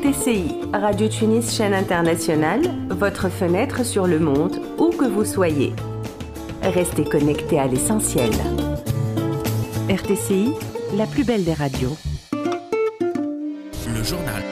RTCI, Radio Tunis Chaîne Internationale, votre fenêtre sur le monde, où que vous soyez. Restez connectés à l'essentiel. RTCI, la plus belle des radios. Le journal.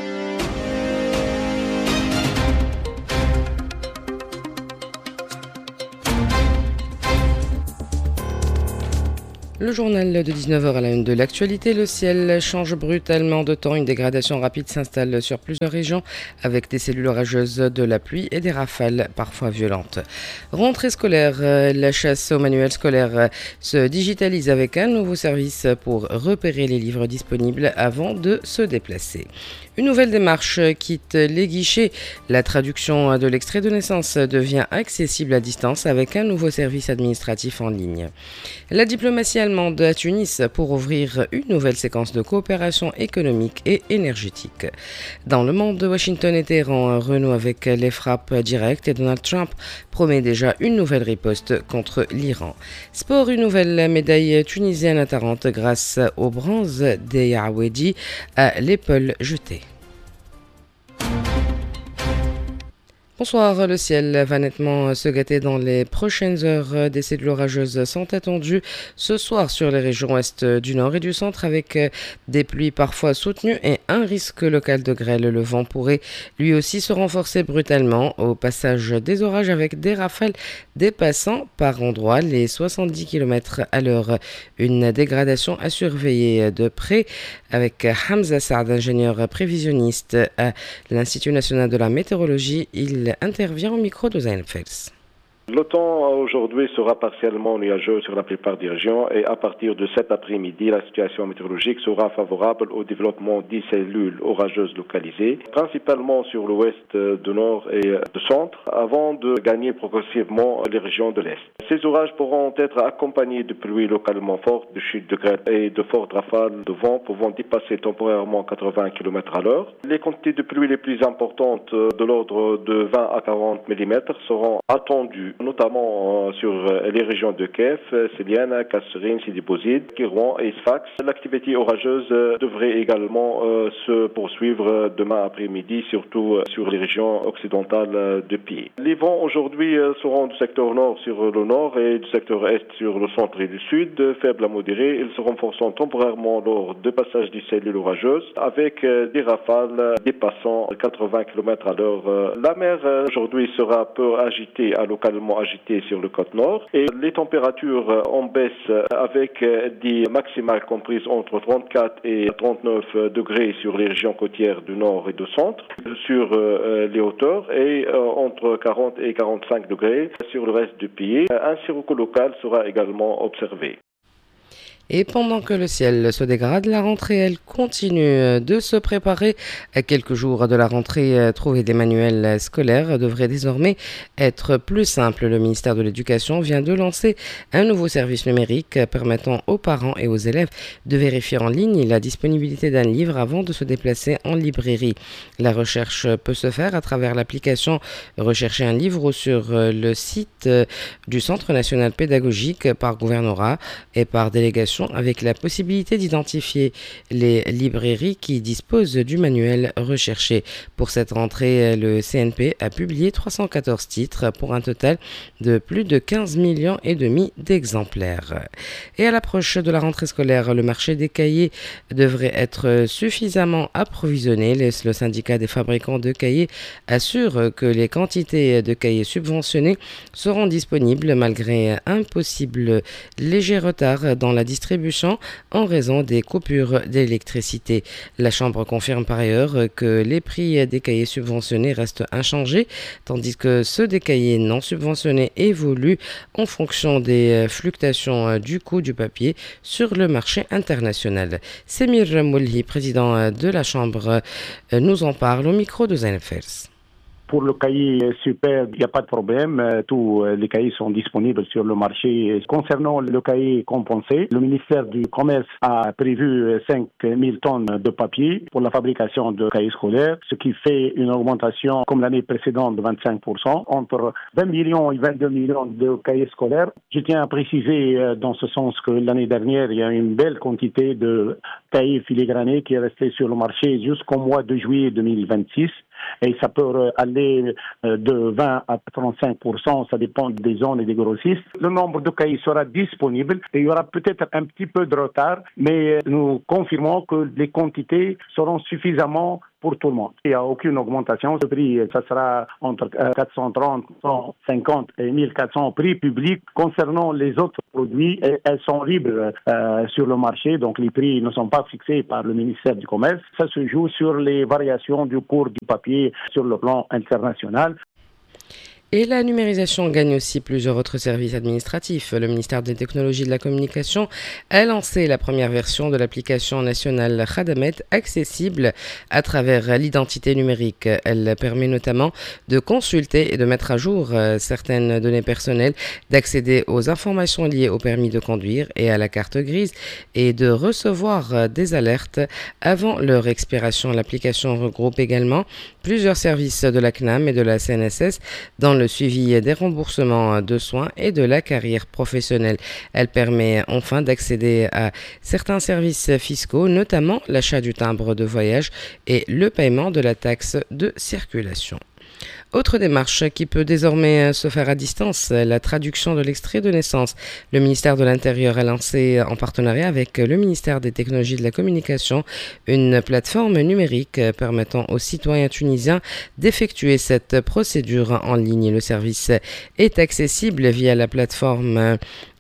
Le journal de 19h à la une de l'actualité. Le ciel change brutalement de temps. Une dégradation rapide s'installe sur plusieurs régions avec des cellules orageuses, de la pluie et des rafales parfois violentes. Rentrée scolaire. La chasse aux manuels scolaires se digitalise avec un nouveau service pour repérer les livres disponibles avant de se déplacer. Une nouvelle démarche quitte les guichets. La traduction de l'extrait de naissance devient accessible à distance avec un nouveau service administratif en ligne. La diplomatie allemande à Tunis pour ouvrir une nouvelle séquence de coopération économique et énergétique. Dans le monde, Washington et Téhéran renouent avec les frappes directes et Donald Trump promet déjà une nouvelle riposte contre l'Iran. Sport, une nouvelle médaille tunisienne à Tarente grâce au bronze des Yaouedi à l'épaule jetée. Bonsoir, le ciel va nettement se gâter dans les prochaines heures. Des cellules orageuses sont attendues ce soir sur les régions ouest du nord et du centre avec des pluies parfois soutenues et un risque local de grêle. Le vent pourrait lui aussi se renforcer brutalement au passage des orages avec des rafales dépassant par endroits les 70 km à l'heure. Une dégradation à surveiller de près avec Hamza Saad, ingénieur prévisionniste à l'Institut national de la météorologie. Il intervient au micro de Zain Fels. Le temps aujourd'hui sera partiellement nuageux sur la plupart des régions et à partir de cet après-midi, la situation météorologique sera favorable au développement des cellules orageuses localisées, principalement sur l'ouest, du nord et du centre, avant de gagner progressivement les régions de l'est. Ces orages pourront être accompagnés de pluies localement fortes, de chutes de grêle et de fortes rafales de vent pouvant dépasser temporairement 80 km à l'heure. Les quantités de pluie les plus importantes, de l'ordre de 20 à 40 mm, seront attendues, notamment sur les régions de Kef, Séliane, Kasserine, Sidi Bouzid, Kirouan et Sfax. L'activité orageuse devrait également se poursuivre demain après-midi, surtout sur les régions occidentales du pays. Les vents aujourd'hui seront du secteur nord sur le nord et du secteur est sur le centre et du sud, faibles à modérés. Ils se renforceront temporairement lors de passage des cellules orageuses avec des rafales dépassant 80 km à l'heure. La mer aujourd'hui sera peu agitée à localement agité sur le côte nord et les températures en baisse avec des maximales comprises entre 34 et 39 degrés sur les régions côtières du nord et du centre, sur les hauteurs et entre 40 et 45 degrés sur le reste du pays. Un sirocco local sera également observé. Et pendant que le ciel se dégrade, la rentrée, elle, continue de se préparer. À quelques jours de la rentrée, trouver des manuels scolaires devrait désormais être plus simple. Le ministère de l'Éducation vient de lancer un nouveau service numérique permettant aux parents et aux élèves de vérifier en ligne la disponibilité d'un livre avant de se déplacer en librairie. La recherche peut se faire à travers l'application Rechercher un livre ou sur le site du Centre national pédagogique par gouvernorat et par délégation, avec la possibilité d'identifier les librairies qui disposent du manuel recherché. Pour cette rentrée, le CNP a publié 314 titres pour un total de plus de 15 millions et demi d'exemplaires. Et à l'approche de la rentrée scolaire, le marché des cahiers devrait être suffisamment approvisionné. Le syndicat des fabricants de cahiers assure que les quantités de cahiers subventionnés seront disponibles malgré un possible léger retard dans la distribution en raison des coupures d'électricité. La Chambre confirme par ailleurs que les prix des cahiers subventionnés restent inchangés, tandis que ceux des cahiers non subventionnés évoluent en fonction des fluctuations du coût du papier sur le marché international. Semir Moulhi, président de la Chambre, nous en parle au micro de Zain Fels. Pour le cahier super, il n'y a pas de problème. Tous les cahiers sont disponibles sur le marché. Concernant le cahier compensé, le ministère du Commerce a prévu 5 000 tonnes de papier pour la fabrication de cahiers scolaires, ce qui fait une augmentation, comme l'année précédente, de 25%, entre 20 millions et 22 millions de cahiers scolaires. Je tiens à préciser dans ce sens que l'année dernière, il y a une belle quantité de cahier filigrané qui est resté sur le marché jusqu'au mois de juillet 2026. Et ça peut aller de 20 à 35%, ça dépend des zones et des grossistes. Le nombre de cahiers sera disponible et il y aura peut-être un petit peu de retard, mais nous confirmons que les quantités seront suffisamment pour tout le monde. Il n'y a aucune augmentation. Ce prix, ça sera entre 430, 150 et 1400 au prix public. Concernant les autres produits, elles sont libres sur le marché, donc les prix ne sont pas fixés par le ministère du Commerce. Ça se joue sur les variations du cours du papier sur le plan international. Et la numérisation gagne aussi plusieurs autres services administratifs. Le ministère des Technologies et de la Communication a lancé la première version de l'application nationale Khadamet accessible à travers l'identité numérique. Elle permet notamment de consulter et de mettre à jour certaines données personnelles, d'accéder aux informations liées au permis de conduire et à la carte grise et de recevoir des alertes avant leur expiration. L'application regroupe également plusieurs services de la CNAM et de la CNSS dans le suivi des remboursements de soins et de la carrière professionnelle. Elle permet enfin d'accéder à certains services fiscaux, notamment l'achat du timbre de voyage et le paiement de la taxe de circulation. Autre démarche qui peut désormais se faire à distance, la traduction de l'extrait de naissance. Le ministère de l'Intérieur a lancé en partenariat avec le ministère des Technologies et de la Communication une plateforme numérique permettant aux citoyens tunisiens d'effectuer cette procédure en ligne. Le service est accessible via la plateforme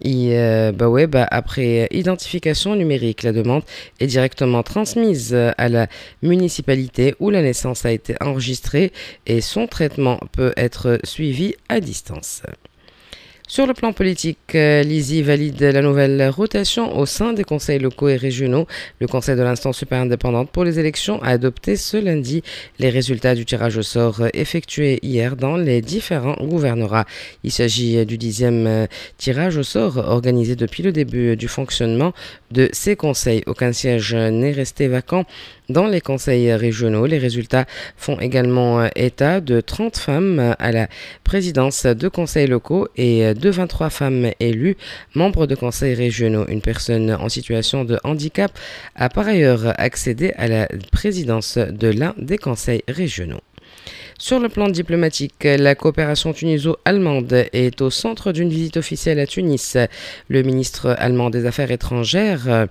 Web. Après identification numérique, la demande est directement transmise à la municipalité où la naissance a été enregistrée et son traitement peut être suivi à distance. Sur le plan politique, l'ISI valide la nouvelle rotation au sein des conseils locaux et régionaux. Le Conseil de l'instance supérieure indépendante pour les élections a adopté ce lundi les résultats du tirage au sort effectué hier dans les différents gouvernorats. Il s'agit du 10e tirage au sort organisé depuis le début du fonctionnement de ces conseils. Aucun siège n'est resté vacant dans les conseils régionaux. Les résultats font également état de 30 femmes à la présidence de conseils locaux et de 23 femmes élues, membres de conseils régionaux. Une personne en situation de handicap a par ailleurs accédé à la présidence de l'un des conseils régionaux. Sur le plan diplomatique, la coopération tuniso-allemande est au centre d'une visite officielle à Tunis. Le ministre allemand des Affaires étrangères,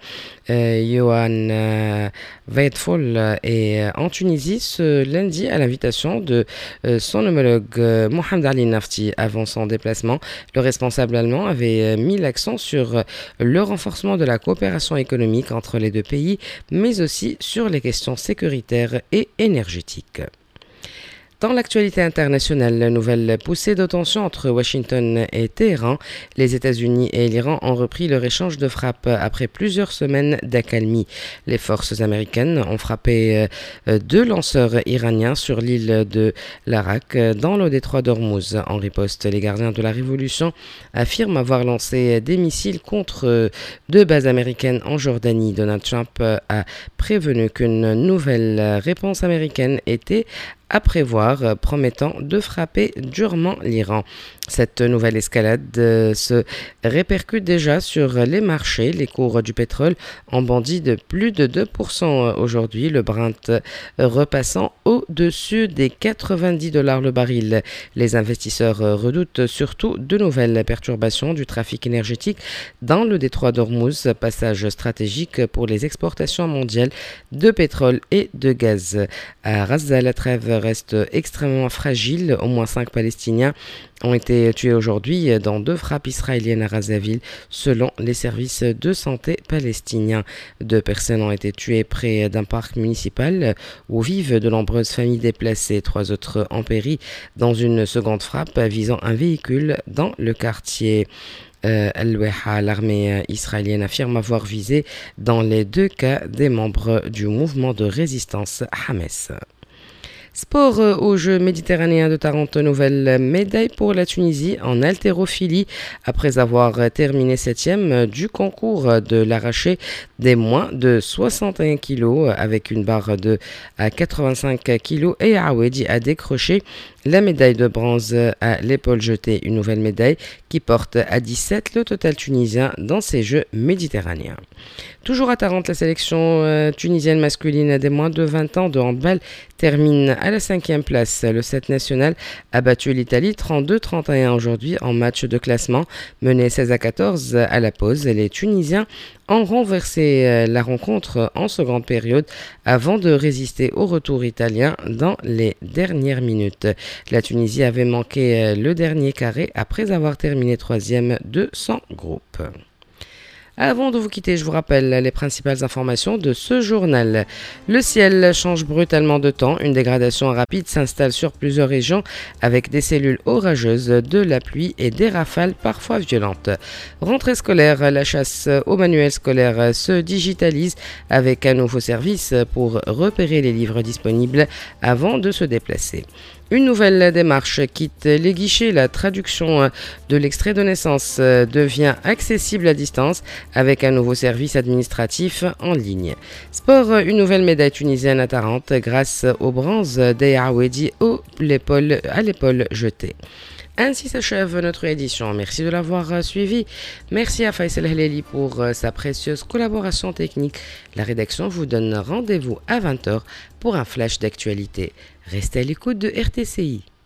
Johann Weidvoll, est en Tunisie ce lundi à l'invitation de son homologue Mohamed Ali Nafti. Avant son déplacement, le responsable allemand avait mis l'accent sur le renforcement de la coopération économique entre les deux pays, mais aussi sur les questions sécuritaires et énergétiques. Dans l'actualité internationale, la nouvelle poussée de tension entre Washington et Téhéran, les États-Unis et l'Iran ont repris leur échange de frappes après plusieurs semaines d'accalmie. Les forces américaines ont frappé 2 lanceurs iraniens sur l'île de l'Arak dans le détroit d'Ormuz. En riposte, les gardiens de la révolution affirment avoir lancé des missiles contre 2 bases américaines en Jordanie. Donald Trump a prévenu qu'une nouvelle réponse américaine était à prévoir, promettant de frapper durement l'Iran. Cette nouvelle escalade se répercute déjà sur les marchés. Les cours du pétrole ont bondi de plus de 2% aujourd'hui, le Brent repassant au-dessus des $90 le baril. Les investisseurs redoutent surtout de nouvelles perturbations du trafic énergétique dans le détroit d'Ormuz, passage stratégique pour les exportations mondiales de pétrole et de gaz. À Gaza, la trêve reste extrêmement fragile. Au moins 5 Palestiniens ont été tués aujourd'hui dans 2 frappes israéliennes à Razaville, selon les services de santé palestiniens. 2 personnes ont été tuées près d'un parc municipal où vivent de nombreuses familles déplacées. 3 autres ont péri dans une seconde frappe visant un véhicule dans le quartier Al-Weha. L'armée israélienne affirme avoir visé dans les 2 cas des membres du mouvement de résistance Hamas. Sport aux Jeux méditerranéens de Tarente, nouvelle médaille pour la Tunisie en haltérophilie après avoir terminé 7e du concours de l'arraché des moins de 61 kg avec une barre de à 85 kg et Aouedi a décroché la médaille de bronze à l'épaule jetée, une nouvelle médaille qui porte à 17 le total tunisien dans ces Jeux méditerranéens. Toujours à Tarente, la sélection tunisienne masculine des moins de 20 ans de handball termine à la 5e place. Le 7 national a battu l'Italie 32-31 aujourd'hui en match de classement, mené 16-14 à la pause. Les Tunisiens ont renversé la rencontre en seconde période avant de résister au retour italien dans les dernières minutes. La Tunisie avait manqué le dernier carré après avoir terminé 3e de son groupe. Avant de vous quitter, je vous rappelle les principales informations de ce journal. Le ciel change brutalement de temps. Une dégradation rapide s'installe sur plusieurs régions avec des cellules orageuses, de la pluie et des rafales parfois violentes. Rentrée scolaire, la chasse aux manuels scolaires se digitalise avec un nouveau service pour repérer les livres disponibles avant de se déplacer. Une nouvelle démarche quitte les guichets. La traduction de l'extrait de naissance devient accessible à distance avec un nouveau service administratif en ligne. Sport, une nouvelle médaille tunisienne à Tarente grâce au bronze d'Aouedi à l'épaule jetée. Ainsi s'achève notre édition. Merci de l'avoir suivi. Merci à Faisal Heleli pour sa précieuse collaboration technique. La rédaction vous donne rendez-vous à 20h pour un flash d'actualité. Restez à l'écoute de RTCI.